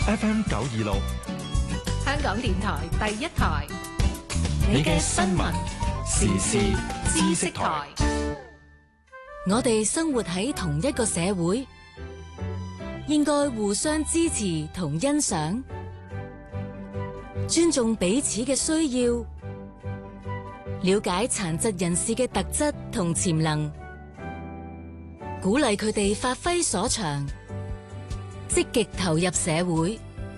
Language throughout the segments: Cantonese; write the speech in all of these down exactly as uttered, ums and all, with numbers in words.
F M 九二六， 香港電台第一台， 你嘅新聞時事知識台。 我哋生活喺同一個社會，應該互相支持同欣賞，尊重彼此嘅需要，了解殘疾人士嘅特質同潛能，鼓勵佢哋發揮所長，積極投入社會，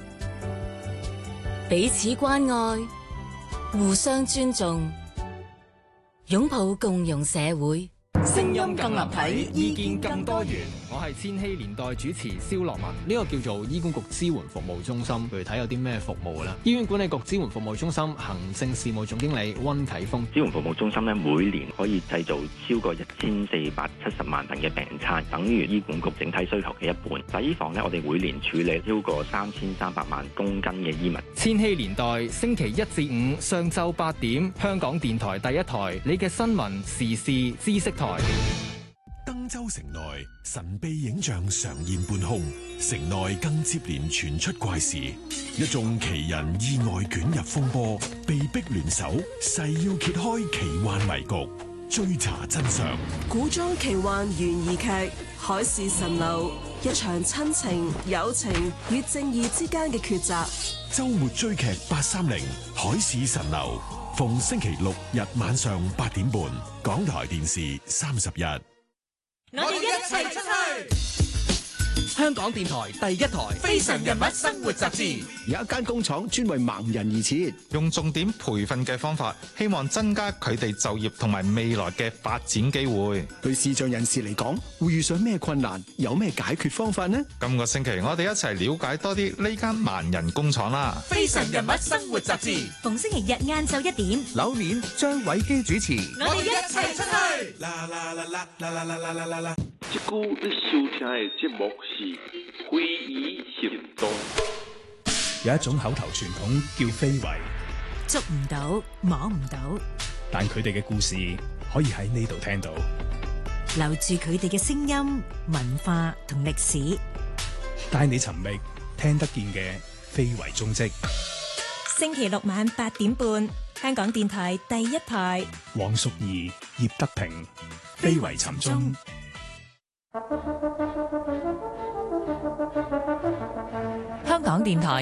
彼此關愛，互相尊重，擁抱共融社會。 聲音更立體，意見更多元。 我係千禧年代主持蕭樂文。呢、這個叫做醫管局支援服務中心，具體有啲咩服務呢？醫院管理局支援服務中心行政事務總經理溫啟峰。 支援服務中心咧，每年可以製造超過一千四百七十萬份嘅病餐，等於醫管局整體需求嘅一半。洗衣房咧，我哋每年處理超過三千三百萬公斤嘅衣物。 千禧年代星期一至五上晝八點，香港電台第一台，你嘅新聞時事知識台。 登州城內神秘影像常現半空，城內更接連傳出怪事，一眾奇人意外捲入風波，被逼聯手，誓要揭開奇幻迷局，追查真相。 古裝奇幻懸疑劇《海市蜃樓》，一場親情、友情與正義之間嘅抉擇。 周末追劇八三零《海市蜃樓》，逢星期六日晚上八點半，港台電視三十一。 我哋一齊出去。 香港電台第一台《 非常人物生活雜誌》 有一間工廠專為盲人而設， 用重點培訓嘅方法，希望增加佢哋就業同埋未來嘅發展機會。 對視障人士嚟講，會遇上咩困難？有咩解決方法呢？ 今個星期我哋一齊了解多啲呢間盲人工廠啦。 《非常人物生活雜誌》 逢星期日晏晝一點， 柳年張偉基主持。 我哋一齊出去。 啦啦啦啦啦啦啦啦啦啦！ 這句你收聽嘅節目是《非遺行動》。 有一種口頭傳統叫非遺， 捉唔到，摸唔到， 但佢哋嘅故事可以喺呢度聽到， 留住佢哋嘅聲音、文化同歷史， 帶你尋覓聽得見嘅非遺蹤跡。 星期六晚八點半，香港電台第一台， 黃淑儀、葉德平，非遺尋蹤。 香港電台